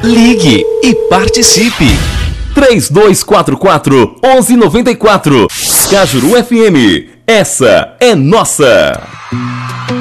Ligue e participe. 3244-1194. Cajuru FM. Essa é nossa.